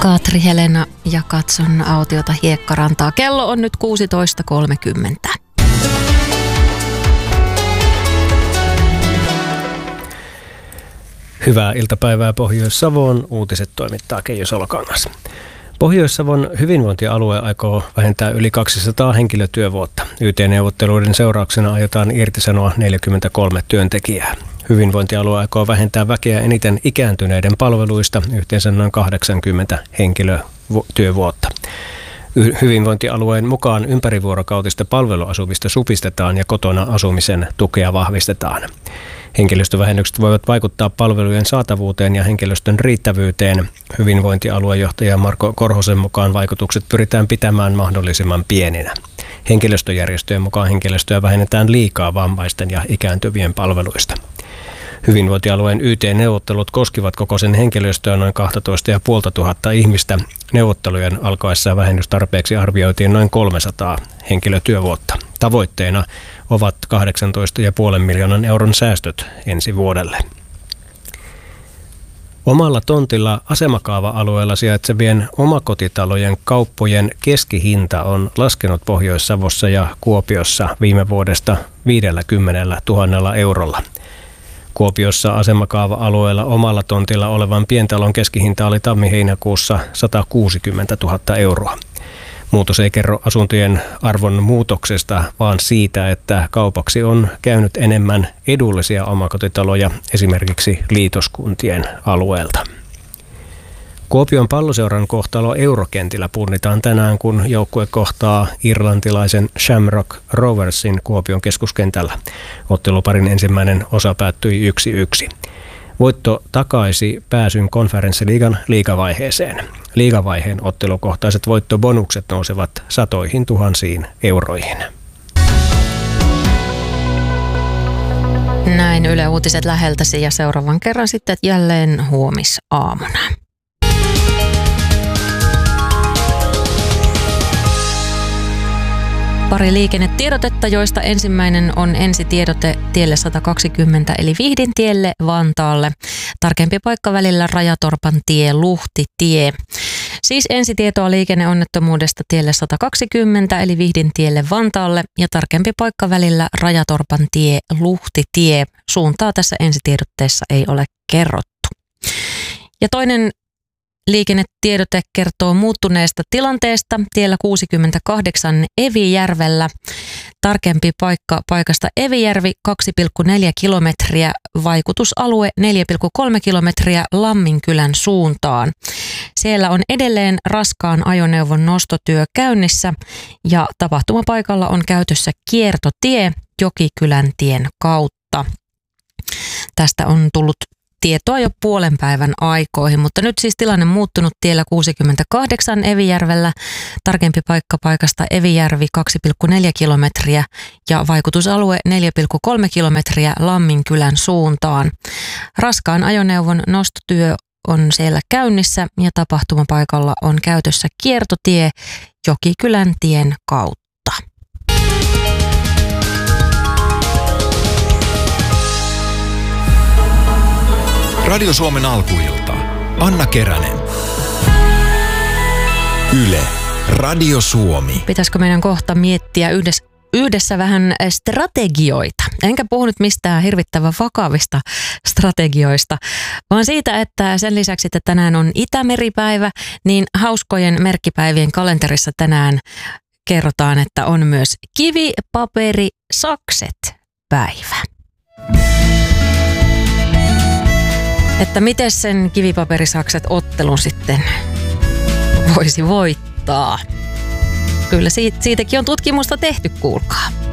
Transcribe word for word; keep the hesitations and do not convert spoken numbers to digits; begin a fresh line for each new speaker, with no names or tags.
Kaatri Helena ja katson autiota Hiekkarantaa. Kello on nyt kuusitoista kolmekymmentä.
Hyvää iltapäivää Pohjois-Savoon. Uutiset toimittaa Keijo Salokangas. Pohjois-Savon hyvinvointialue aikoo vähentää yli kaksisataa henkilötyövuotta. Y T-neuvotteluiden seurauksena aiotaan irtisanoa neljäkymmentäkolme työntekijää. Hyvinvointialue aikoo vähentää väkeä eniten ikääntyneiden palveluista, yhteensä noin kahdeksankymmentä henkilötyövuotta. Hyvinvointialueen mukaan ympärivuorokautista palveluasumista supistetaan ja kotona asumisen tukea vahvistetaan. Henkilöstövähennykset voivat vaikuttaa palvelujen saatavuuteen ja henkilöstön riittävyyteen. Hyvinvointialuejohtaja Marko Korhosen mukaan vaikutukset pyritään pitämään mahdollisimman pieninä. Henkilöstöjärjestöjen mukaan henkilöstöä vähennetään liikaa vammaisten ja ikääntyvien palveluista. Hyvinvointialueen Y T-neuvottelut koskivat koko sen henkilöstöä noin kaksitoista tuhatta viisisataa ihmistä. Neuvottelujen alkaessa vähennystarpeeksi arvioitiin noin kolmesataa henkilötyövuotta. Tavoitteena ovat kahdeksantoista pilkku viisi miljoonan euron säästöt ensi vuodelle. Omalla tontilla asemakaava-alueella sijaitsevien omakotitalojen kauppojen keskihinta on laskenut Pohjois-Savossa ja Kuopiossa viime vuodesta viidelläkymmenellätuhannella eurolla. Kuopiossa asemakaava-alueella omalla tontilla olevan pientalon keskihinta oli tammi-heinäkuussa sata kuusikymmentätuhatta euroa. Muutos ei kerro asuntojen arvon muutoksesta, vaan siitä, että kaupaksi on käynyt enemmän edullisia omakotitaloja esimerkiksi liitoskuntien alueelta. Kuopion Palloseuran kohtalo Eurokentillä punnitaan tänään, kun joukkue kohtaa irlantilaisen Shamrock Roversin Kuopion keskuskentällä. Otteluparin ensimmäinen osa päättyi yksi yksi. Voitto takaisi pääsyn konferenssiliigan liigavaiheeseen. Liigavaiheen ottelukohtaiset voittobonukset nousevat satoihin tuhansiin euroihin.
Näin Yle Uutiset läheltäsi ja seuraavan kerran sitten jälleen huomisaamuna. Pari liikennetiedotetta, joista ensimmäinen on ensitiedote tielle sata kaksikymmentä eli Vihdin tielle Vantaalle. Tarkempi paikka välillä Rajatorpan tie, Luhti tie. Siis ensitietoa liikenneonnettomuudesta tielle sata kaksikymmentä eli Vihdin tielle Vantaalle ja tarkempi paikka välillä Rajatorpan tie, Luhti tie. Suuntaa tässä ensitiedotteessa ei ole kerrottu. Ja toinen liikennetiedote kertoo muuttuneesta tilanteesta tiellä kuusikymmentäkahdeksan Evijärvellä. Tarkempi paikka paikasta Evijärvi kaksi pilkku neljä kilometriä, vaikutusalue neljä pilkku kolme kilometriä Lamminkylän suuntaan. Siellä on edelleen raskaan ajoneuvon nostotyö käynnissä ja tapahtumapaikalla on käytössä kiertotie Jokikylän tien kautta. Tästä on tullut tietoa jo puolen päivän aikoihin, mutta nyt siis tilanne muuttunut tiellä kuusikymmentäkahdeksan Evijärvellä. Tarkempi paikka paikasta Evijärvi kaksi pilkku neljä kilometriä ja vaikutusalue neljä pilkku kolme kilometriä Lamminkylän suuntaan. Raskaan ajoneuvon nostotyö on siellä käynnissä ja tapahtumapaikalla on käytössä kiertotie Jokikylän tien kautta.
Radio Suomen alkuilta. Anna Keränen. Yle. Radio Suomi.
Pitäisikö meidän kohta miettiä yhdessä, yhdessä vähän strategioita? Enkä puhu nyt mistään hirvittävän vakavista strategioista, vaan siitä, että sen lisäksi, että tänään on Itämeripäivä, niin hauskojen merkkipäivien kalenterissa tänään kerrotaan, että on myös kivi, paperi, sakset päivä. Että miten sen kivipaperisakset ottelun sitten voisi voittaa. Kyllä siitä, siitäkin on tutkimusta tehty, kuulkaa.